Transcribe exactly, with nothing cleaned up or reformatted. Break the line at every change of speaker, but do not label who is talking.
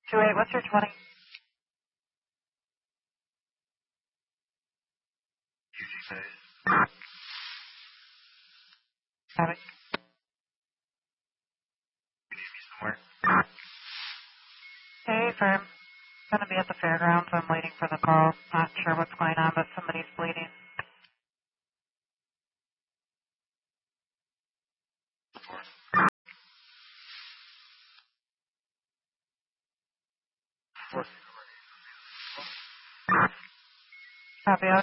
two eight, what's your twenty?
U G phase.
Got it.
You need me somewhere?
Hey, firm. Gonna be at the fairgrounds. I'm waiting for the call. Not sure what's going on, but somebody's bleeding.
Four. Four.
Copy.